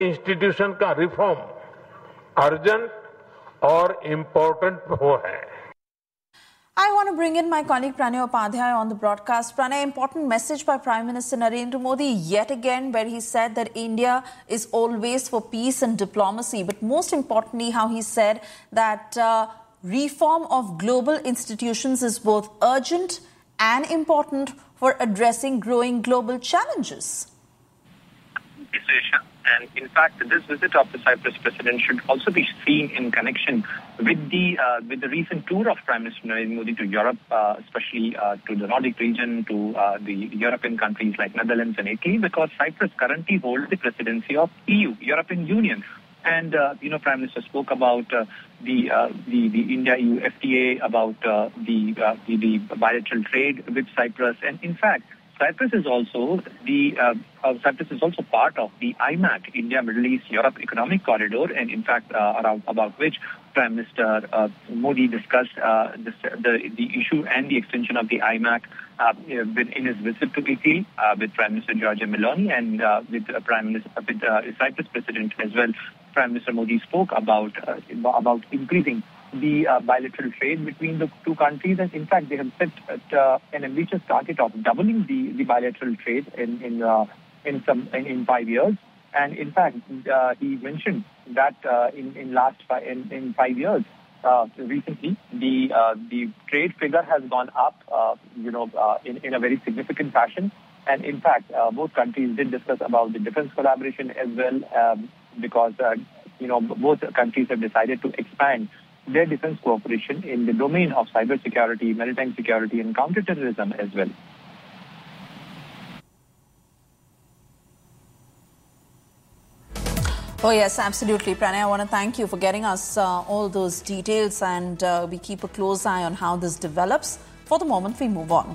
Institution का reform urgent और important वो है. I want to bring in my colleague Pranay Upadhyay on the broadcast. Pranay, important message by Prime Minister Narendra Modi yet again, where he said that India is always for peace and diplomacy. But most importantly, how he said that reform of global institutions is both urgent and important for addressing growing global challenges. And in fact, this visit of the Cyprus president should also be seen in connection with the recent tour of Prime Minister Narendra Modi to Europe, especially to the Nordic region, to the European countries like Netherlands and Italy, because Cyprus currently holds the presidency of EU, European Union. And Prime Minister spoke about the India-EU FTA, about the bilateral trade with Cyprus, and in fact, Cyprus is also part of the IMAC, India, Middle East, Europe Economic Corridor, and in fact, about which Prime Minister Modi discussed the issue and the extension of the IMAC in his visit to Italy with Prime Minister Giorgia Meloni and with Cyprus President as well. Prime Minister Modi spoke about increasing the bilateral trade between the two countries, and in fact they have set an ambitious target of doubling the bilateral trade in 5 years. And in fact he mentioned that in 5 years recently the trade figure has gone up in a very significant fashion. And in fact both countries did discuss about the defense collaboration as well, because both countries have decided to expand their defense cooperation in the domain of cybersecurity, maritime security, and counterterrorism as well. Oh, yes, absolutely. Pranay, I want to thank you for getting us all those details, and we keep a close eye on how this develops. For the moment, we move on.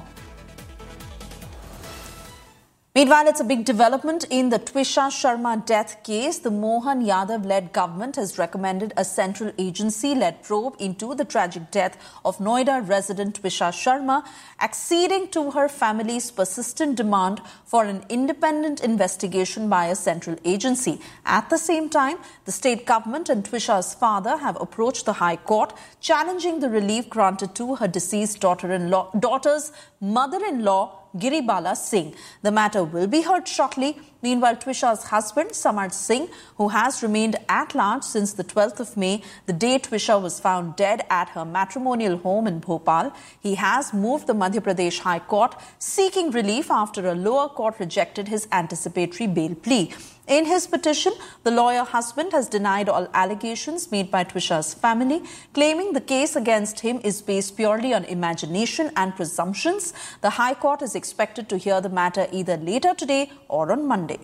Meanwhile, it's a big development in the Twisha Sharma death case. The Mohan Yadav-led government has recommended a central agency-led probe into the tragic death of Noida resident Twisha Sharma, acceding to her family's persistent demand for an independent investigation by a central agency. At the same time, the state government and Twisha's father have approached the High Court, challenging the relief granted to her deceased daughter's mother-in-law, Giribala Singh. The matter will be heard shortly. Meanwhile, Twisha's husband, Samar Singh, who has remained at large since the 12th of May, the day Twisha was found dead at her matrimonial home in Bhopal, he has moved the Madhya Pradesh High Court seeking relief after a lower court rejected his anticipatory bail plea. In his petition, the lawyer husband has denied all allegations made by Twisha's family, claiming the case against him is based purely on imagination and presumptions. The High Court is expected to hear the matter either later today or on Monday.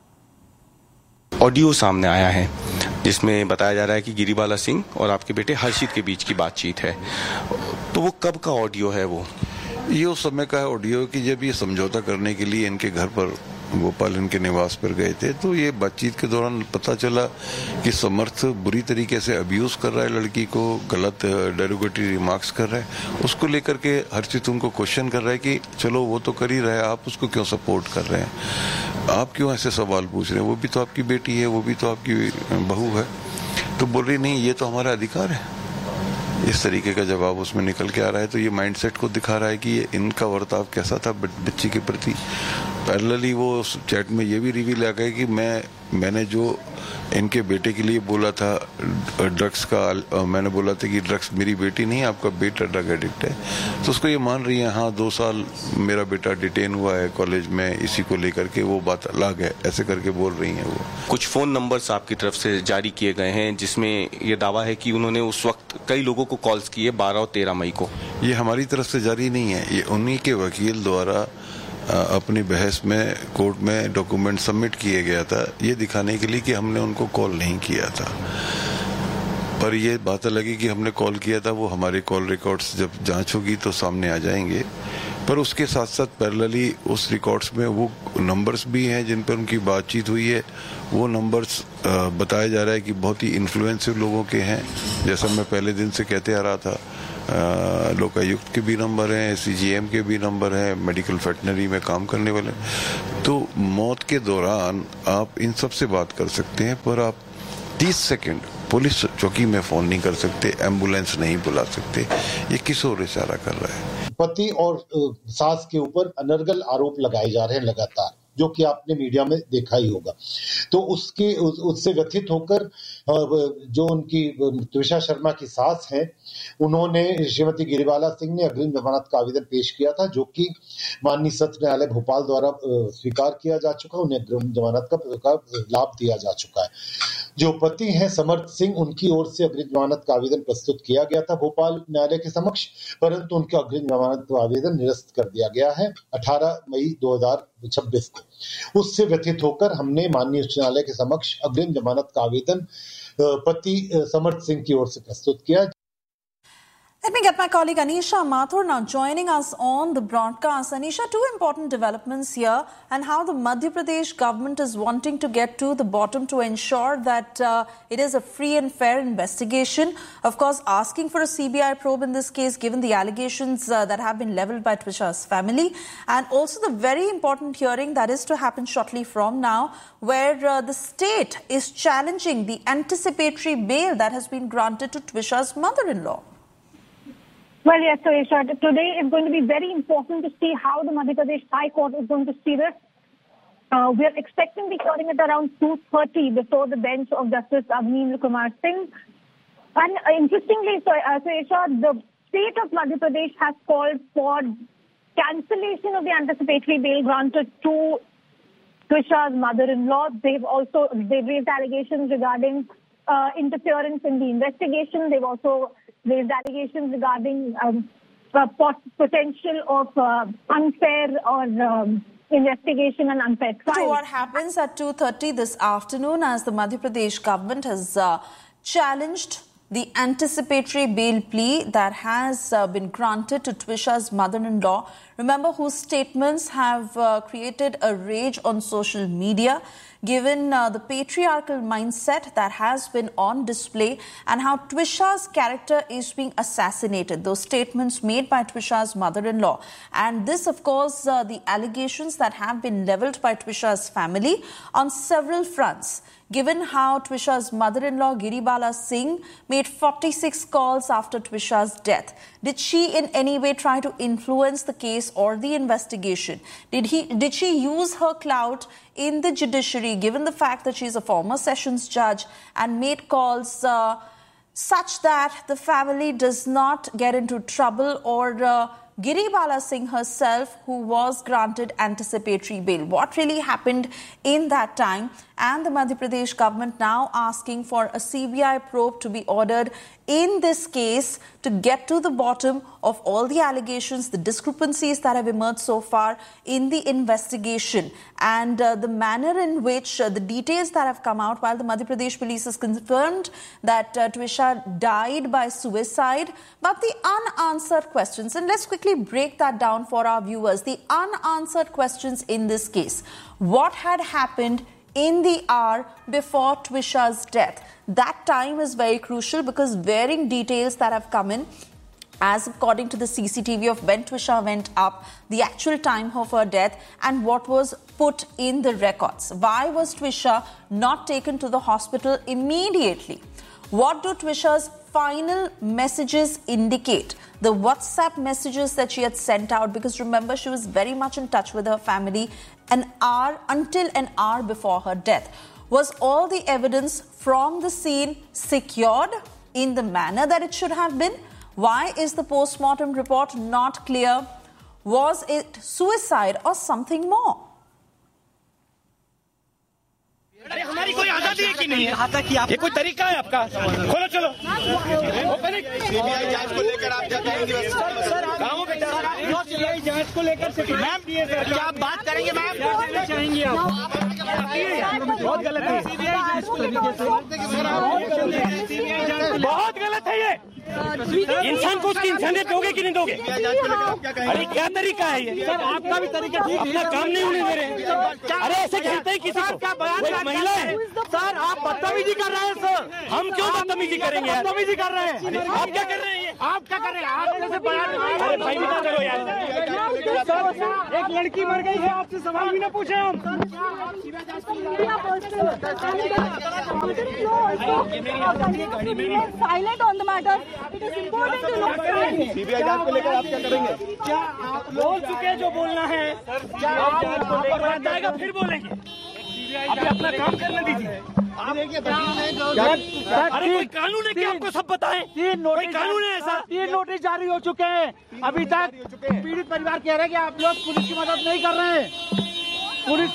Audio सामने आया है जिसमें बताया जा रहा है कि गिरिबाला सिंह और आपके बेटे हर्षित के बीच की बातचीत है, तो वो कब का ऑडियो है? वो ये उस समय का ऑडियो कि जब ये समझौता करने के लिए इनके घर पर भोपाल इनके निवास पर गए थे, तो ये बातचीत के दौरान पता चला कि समर्थ बुरी तरीके से अब्यूज कर रहा है लड़की को, गलत डेरोगेटरी रिमार्क्स कर रहा है। उसको लेकर के हर्षित उनको क्वेश्चन कर रहा है कि चलो वो तो कर ही रहा है, आप उसको क्यों सपोर्ट कर रहे हैं, आप क्यों ऐसे सवाल पूछ रहे हैं, वो भी तो आपकी बेटी है, वो भी तो आपकी बहू है। तो बोल रही नहीं, ये तो हमारा अधिकार है। इस तरीके का जवाब उसमें निकल के आ रहा है, तो ये माइंडसेट को दिखा रहा है कि ये इनका वर्ताव कैसा था बच्ची के प्रति। पैरेलली वो उस चैट में ये भी रिवील आ गया कि मैंने जो इनके बेटे के लिए बोला था ड्रग्स का, मैंने बोला था कि ड्रग्स मेरी बेटी नहीं, आपका बेटा ड्रग एडिक्ट है, तो उसको ये मान रही है, हाँ 2 साल मेरा बेटा डिटेन हुआ है कॉलेज में, इसी को लेकर के वो बात अलग है, ऐसे करके बोल रही हैं वो। कुछ फोन नंबर्स आपकी तरफ से जारी किए गए हैं जिसमें ये दावा है कि उन्होंने उस वक्त कई लोगों को कॉल्स किए 12 और 13 मई को। ये हमारी तरफ से जारी नहीं है, ये उन्हीं के वकील द्वारा अपनी बहस में कोर्ट में डॉक्यूमेंट सबमिट किए गया था, ये दिखाने के लिए कि हमने उनको कॉल नहीं किया था। पर ये बात लगी कि हमने कॉल किया था, वो हमारे कॉल रिकॉर्ड्स जब जांच होगी तो सामने आ जाएंगे। पर उसके साथ साथ पैरेलली उस रिकॉर्ड्स में वो नंबर्स भी हैं जिन पर उनकी बातचीत हुई है। वो नंबर्स बताया जा रहा है कि बहुत ही इन्फ्लुएंसिव लोगों के हैं, जैसा मैं पहले दिन से कहते आ रहा था। लोकायुक्त के भी नंबर हैं, CGM के भी नंबर हैं, मेडिकल वेटनरी में काम करने वाले। तो मौत के दौरान आप इन सब से बात कर सकते हैं, पर आप 30 सेकंड पुलिस चौकी में फोन नहीं कर सकते, एम्बुलेंस नहीं बुला सकते। ये किस ओर इशारा कर रहा है? पति और सास के ऊपर अनर्गल आरोप लगाए जा रहे हैं लगातार, जो कि आपने मीडिया में देखा ही होगा। तो उससे व्यथित होकर जो उनकी त्विषा शर्मा की सास हैं, उन्होंने श्रीमती गिरिबाला सिंह ने अग्रिम जमानत का आवेदन पेश किया था, जो कि माननीय सत्र न्यायालय भोपाल द्वारा स्वीकार किया जा चुका, उन्हें अग्रिम जमानत का लाभ दिया जा चुका है। जो पति हैं समर्थ सिंह, उनकी ओर से अग्रिम जमानत का आवेदन प्रस्तुत किया गया था भोपाल न्यायालय के समक्ष, परंतु उनका अग्रिम जमानत का आवेदन निरस्त कर दिया गया है 18 मई 2026 को। उससे व्यथित होकर हमने माननीय उच्च न्यायालय के समक्ष अग्रिम जमानत का आवेदन पति समर्थ सिंह की ओर से प्रस्तुत किया। Let me get my colleague Anisha Mathur now joining us on the broadcast. Anisha, two important developments here and how the Madhya Pradesh government is wanting to get to the bottom to ensure that it is a free and fair investigation. Of course, asking for a CBI probe in this case, given the allegations that have been leveled by Twisha's family. And also the very important hearing that is to happen shortly from now, where the state is challenging the anticipatory bail that has been granted to Twisha's mother-in-law. Well, yes, so today is going to be very important to see how the Madhya Pradesh High Court is going to see this. We are expecting the hearing at around 2:30 before the bench of Justice Avneendra Kumar Singh. And interestingly, the state of Madhya Pradesh has called for cancellation of the anticipatory bail granted to Twisha's mother-in-law. They've raised allegations regarding interference in the investigation. They've also raised allegations regarding potential of unfair or investigation and unfair trial. So what happens at 2:30 this afternoon as the Madhya Pradesh government has challenged the anticipatory bail plea that has been granted to Twisha's mother-in-law, remember, whose statements have created a rage on social media, given the patriarchal mindset that has been on display and how Twisha's character is being assassinated. Those statements made by Twisha's mother-in-law. And this, of course, the allegations that have been leveled by Twisha's family on several fronts. Given how Twisha's mother-in-law, Giribala Singh, made 46 calls after Twisha's death. Did she in any way try to influence the case or the investigation? Did she use her clout in the judiciary, given the fact that she's a former sessions judge, and made calls such that the family does not get into trouble, or Giribala Singh herself, who was granted anticipatory bail? What really happened in that time? And the Madhya Pradesh government now asking for a CBI probe to be ordered in this case to get to the bottom of all the allegations, the discrepancies that have emerged so far in the investigation, and the manner in which the details that have come out, while the Madhya Pradesh police has confirmed that Twisha died by suicide, but the unanswered questions, and let's quickly break that down for our viewers, the unanswered questions in this case. What had happened in the hour before Twisha's death? That time is very crucial because varying details that have come in, as according to the CCTV of when Twisha went up, the actual time of her death, and what was put in the records. Why was Twisha not taken to the hospital immediately? What do Twisha's final messages indicate? The WhatsApp messages that she had sent out, because remember, she was very much in touch with her family until an hour before her death. Was all the evidence from the scene secured in the manner that it should have been? Why is the post-mortem report not clear? Was it suicide or something more? अरे हमारी कोई आजादी है कि नहीं है? ये कोई तरीका है आपका? खोलो चलो। सीबीआई जांच को लेकर आप क्या कहेंगे? सीबीआई जांच को लेकर मैम क्या आप बात करेंगे? मैम चाहेंगे आप? बहुत गलत है। बहुत गलत है ये। इंसान को उसकी इंसानियत दोगे कि नहीं दोगे? अरे क्या तरीका है ये? सर आपका भी तरीका ठीक है, अपना काम नहीं होने दे रहे। अरे ऐसे कहते हैं किसी को? क्या बयान महिला है सर, आप बदतमीजी कर रहे हैं सर। हम क्यों बदतमीजी करेंगे? बदतमीजी कर रहे हैं। आप क्या कर रहे हैं? आप क्या कर रहे हैं? आप जैसे अरे भाई बता करो यार, एक लड़की मर गई है, आपसे सवाल भी ना पूछे हम। Silent on the matter, it is important to know. CBI जांच को लेकर आप क्या करेंगे? क्या आप बोल चुके जो बोलना है? क्या आप जाएगा फिर बोलेंगे? अभी अपना काम करने दीजिए। अरे कोई कानून है कि आपको सब बताएं? कोई कानून है ऐसा? 3 नोटिस जारी हो चुके हैं। अभी तक पीड़ित परिवार कह रहे हैं कि आप लोग पुलिस की मदद नहीं कर रहे हैं। पुलिस